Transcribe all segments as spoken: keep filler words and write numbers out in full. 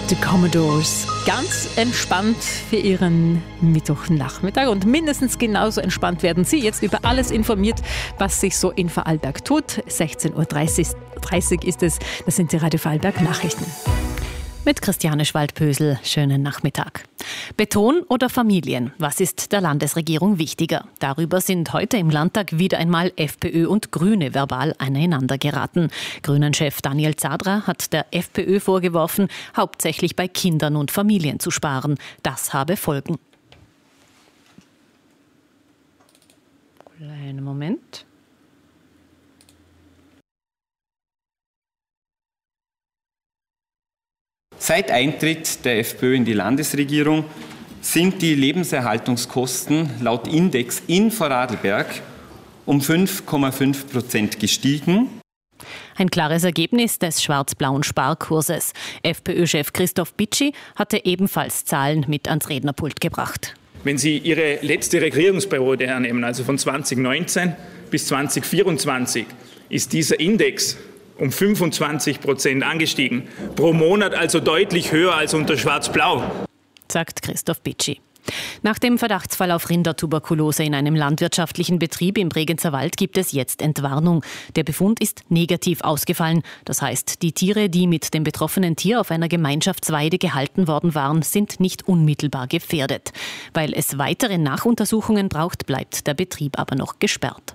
The Commodores. Ganz entspannt für Ihren Mittwochnachmittag und mindestens genauso entspannt werden Sie jetzt über alles informiert, was sich so in Vorarlberg tut. sechzehn Uhr dreißig ist es, das sind die Radio Vorarlberg Nachrichten. Mit Christiane Schwaldpösel, schönen Nachmittag. Beton oder Familien? Was ist der Landesregierung wichtiger? Darüber sind heute im Landtag wieder einmal FPÖ und Grüne verbal aneinander geraten. Grünen-Chef Daniel Zadra hat der FPÖ vorgeworfen, hauptsächlich bei Kindern und Familien zu sparen. Das habe Folgen. Kleinen Moment. Seit Eintritt der FPÖ in die Landesregierung sind die Lebenserhaltungskosten laut Index in Vorarlberg um fünf Komma fünf Prozent gestiegen. Ein klares Ergebnis des schwarz-blauen Sparkurses. FPÖ-Chef Christoph Bitschi hatte ebenfalls Zahlen mit ans Rednerpult gebracht. Wenn Sie Ihre letzte Regierungsperiode hernehmen, also von zwanzig neunzehn bis zwanzig vierundzwanzig, ist dieser Index um fünfundzwanzig Prozent angestiegen. Pro Monat also deutlich höher als unter Schwarz-Blau, sagt Christoph Bitschi. Nach dem Verdachtsfall auf Rindertuberkulose in einem landwirtschaftlichen Betrieb im Bregenzer Wald gibt es jetzt Entwarnung. Der Befund ist negativ ausgefallen. Das heißt, die Tiere, die mit dem betroffenen Tier auf einer Gemeinschaftsweide gehalten worden waren, sind nicht unmittelbar gefährdet. Weil es weitere Nachuntersuchungen braucht, bleibt der Betrieb aber noch gesperrt.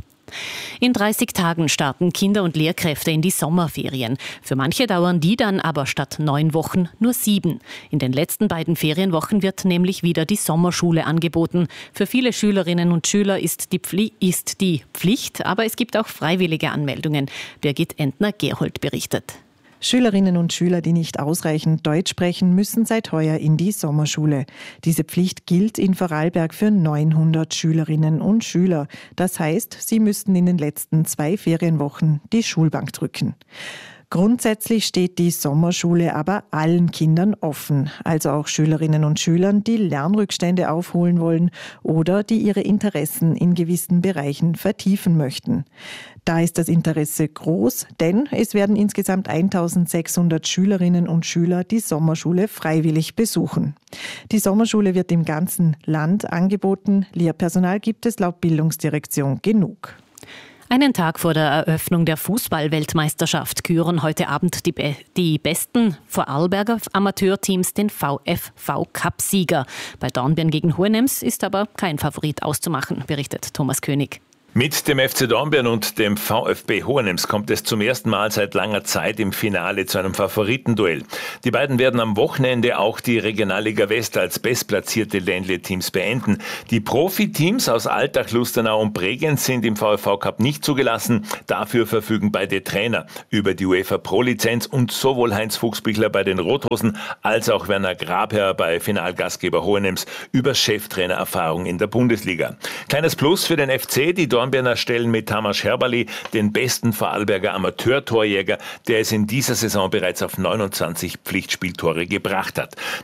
In dreißig Tagen starten Kinder- und Lehrkräfte in die Sommerferien. Für manche dauern die dann aber statt neun Wochen nur sieben. In den letzten beiden Ferienwochen wird nämlich wieder die Sommerschule angeboten. Für viele Schülerinnen und Schüler ist die, Pfli- ist die Pflicht, aber es gibt auch freiwillige Anmeldungen. Birgit Entner-Gerhold berichtet. Schülerinnen und Schüler, die nicht ausreichend Deutsch sprechen, müssen seit heuer in die Sommerschule. Diese Pflicht gilt in Vorarlberg für neunhundert Schülerinnen und Schüler. Das heißt, sie müssten in den letzten zwei Ferienwochen die Schulbank drücken. Grundsätzlich steht die Sommerschule aber allen Kindern offen, also auch Schülerinnen und Schülern, die Lernrückstände aufholen wollen oder die ihre Interessen in gewissen Bereichen vertiefen möchten. Da ist das Interesse groß, denn es werden insgesamt eintausendsechshundert Schülerinnen und Schüler die Sommerschule freiwillig besuchen. Die Sommerschule wird im ganzen Land angeboten. Lehrpersonal gibt es laut Bildungsdirektion genug. Einen Tag vor der Eröffnung der Fußball-Weltmeisterschaft küren heute Abend die, Be- die besten Vorarlberger Amateurteams den VfV-Cup-Sieger. Bei Dornbirn gegen Hohenems ist aber kein Favorit auszumachen, berichtet Thomas König. Mit dem F C Dornbirn und dem VfB Hohenems kommt es zum ersten Mal seit langer Zeit im Finale zu einem Favoritenduell. Die beiden werden am Wochenende auch die Regionalliga West als bestplatzierte Ländle-Teams beenden. Die Profiteams aus Altach, Lustenau und Bregenz sind im VfV Cup nicht zugelassen. Dafür verfügen beide Trainer über die UEFA Pro-Lizenz und sowohl Heinz Fuchsbichler bei den Rothosen als auch Werner Grabherr bei Finalgastgeber Hohenems über Cheftrainererfahrung in der Bundesliga. Kleines Plus für den F C, die Dornbirner stellen mit Tamas Herberli den besten Vorarlberger Amateurtorjäger, der es in dieser Saison bereits auf neunundzwanzig Pflichtspieltore gebracht hat.